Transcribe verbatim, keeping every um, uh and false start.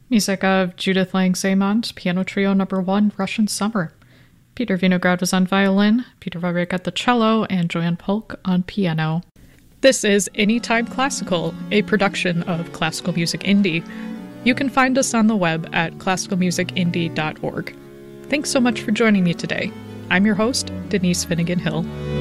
Music of Judith Lang-Saymont, Piano Trio Number one, Russian Summer. Peter Vinograd was on violin, Peter Varik at the cello, and Joanne Polk on piano. This is Anytime Classical, a production of Classical Music Indie. You can find us on the web at classical music indie dot org. Thanks so much for joining me today. I'm your host, Denise Finnegan Hill.